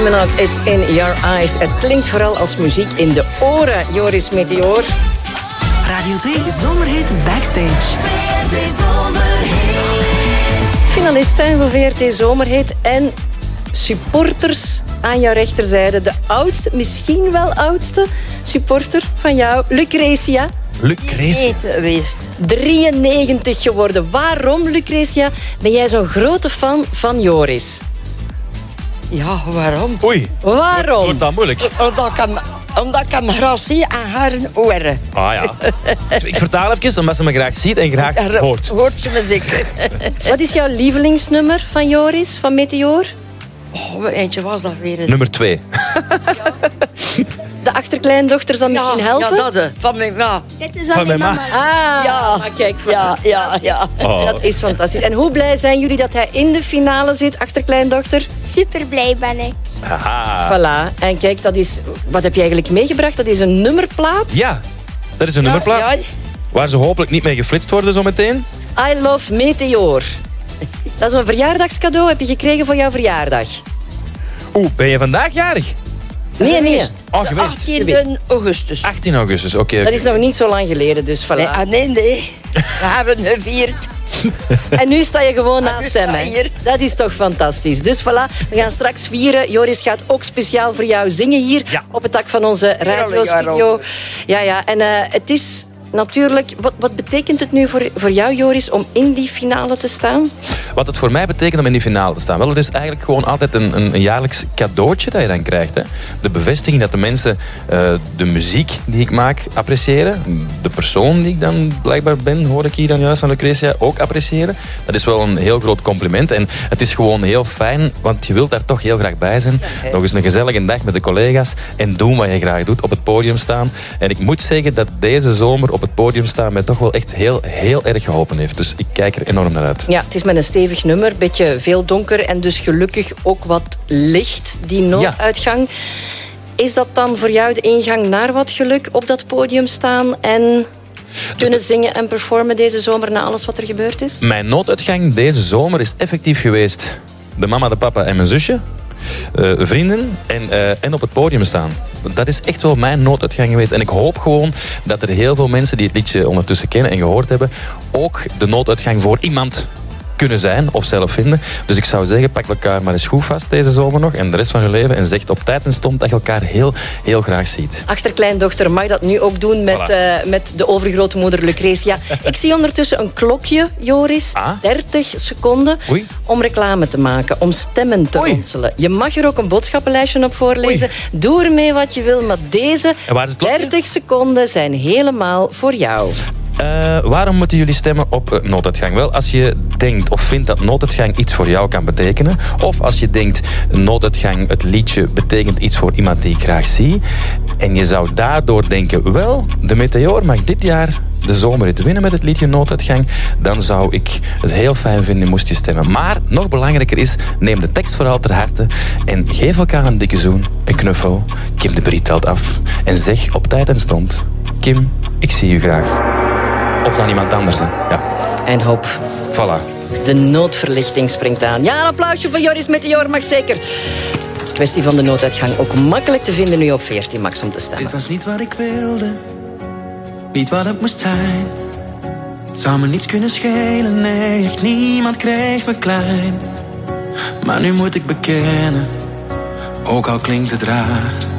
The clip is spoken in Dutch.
Kylie Minogue, It's in Your Eyes. Het klinkt vooral als muziek in de oren, Joris Meteor. Radio 2 Zomerhit Backstage. Finalist zijn voor VRT Zomerhit en supporters aan jouw rechterzijde. De oudste, misschien wel oudste supporter van jou, Lucretia. Lucretia. 93 geworden. Waarom, Lucretia, ben jij zo'n grote fan van Joris? Ja, waarom? Oei. Waarom? Wordt dat moeilijk? Omdat ik hem graag zie aan haar oren. Ah ja. Dus ik vertaal even, omdat ze me graag ziet en graag hoort. Hoort ze me zeker. Wat is jouw lievelingsnummer van Joris, van Meteor? Oh, eentje was dat weer. Nummer 2. De achterkleindochter zal misschien helpen? Ja, dat. Van mijn ma. Dit is Van mijn ma. Ah, Ja. maar kijk. Ja. Oh. Dat is fantastisch. En hoe blij zijn jullie dat hij in de finale zit, achterkleindochter? Super blij ben ik. Haha. Voilà. En kijk, dat is... Wat heb je eigenlijk meegebracht? Dat is een nummerplaat. Ja, dat is een nummerplaat. Ja. Waar ze hopelijk niet mee geflitst worden zometeen. I Love Meteor. Dat is een verjaardagscadeau. Heb je gekregen voor jouw verjaardag? Oeh, ben je vandaag jarig? Nee. Oh, geweest. 18 augustus. 18 augustus, oké. Dat is nog niet zo lang geleden, dus voilà. Nee. We hebben gevierd. En nu sta je gewoon naast sta hem. Hè. hier. Dat is toch fantastisch. Dus voilà, we gaan straks vieren. Joris gaat ook speciaal voor jou zingen hier op het dak van onze radiostudio. Ja. En het is natuurlijk... Wat betekent het nu voor jou, Joris, om in die finale te staan? Wat het voor mij betekent om in die finale te staan? Wel, het is eigenlijk gewoon altijd een jaarlijks cadeautje dat je dan krijgt. Hè. De bevestiging dat de mensen de muziek die ik maak appreciëren. De persoon die ik dan blijkbaar ben, hoor ik hier dan juist van Lucretia, ook appreciëren. Dat is wel een heel groot compliment. En het is gewoon heel fijn, want je wilt daar toch heel graag bij zijn. Okay. Nog eens een gezellige dag met de collega's en doen wat je graag doet, op het podium staan. En ik moet zeggen dat deze zomer op het podium staan mij toch wel echt heel erg geholpen heeft. Dus ik kijk er enorm naar uit. Ja, het is met een stevig nummer, beetje veel donker en dus gelukkig ook wat licht, die nooduitgang. Is dat dan voor jou de ingang naar wat geluk, op dat podium staan en kunnen zingen en performen deze zomer na alles wat er gebeurd is? Mijn nooduitgang deze zomer is effectief geweest de mama, de papa en mijn zusje. Vrienden en op het podium staan. Dat is echt wel mijn nooduitgang geweest. En ik hoop gewoon dat er heel veel mensen die het liedje ondertussen kennen en gehoord hebben, ook de nooduitgang voor iemand kunnen zijn of zelf vinden. Dus ik zou zeggen, pak elkaar maar eens goed vast deze zomer nog en de rest van je leven en zeg op tijd en stond dat je elkaar heel graag ziet. Achterkleindochter mag dat nu ook doen met de overgrootmoeder Lucretia. Ik zie ondertussen een klokje, Joris. 30 seconden om reclame te maken, om stemmen te ronselen. Je mag er ook een boodschappenlijstje op voorlezen. Doe ermee wat je wil, maar deze 30 seconden zijn helemaal voor jou. Waarom moeten jullie stemmen op nooduitgang? Wel, als je denkt of vindt dat nooduitgang iets voor jou kan betekenen, of als je denkt nooduitgang, het liedje, betekent iets voor iemand die ik graag zie, en je zou daardoor denken, wel, de Meteor mag dit jaar de zomerrit winnen met het liedje Nooduitgang, dan zou ik het heel fijn vinden, moest je stemmen. Maar nog belangrijker is, neem de tekst vooral ter harte en geef elkaar een dikke zoen, een knuffel. Kim de Brie telt af en zeg op tijd en stond, Kim, ik zie u graag. Of dan iemand anders, hè. Ja. En hoop. Voilà. De noodverlichting springt aan. Ja, een applausje voor Joris Meteor mag zeker. Kwestie van de nooduitgang ook makkelijk te vinden nu op 14 Max om te stemmen. Dit was niet wat ik wilde, niet wat het moest zijn. Het zou me niets kunnen schelen, nee, echt niemand kreeg me klein. Maar nu moet ik bekennen, ook al klinkt het raar,